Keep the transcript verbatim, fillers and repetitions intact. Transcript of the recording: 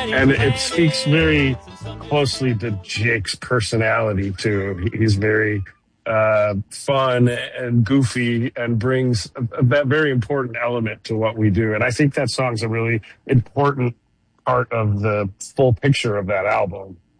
and it speaks very closely to Jake's personality too. He's very uh, fun and goofy and brings a, a, that very important element to what we do. And I think that song's a really important part of the full picture of that album.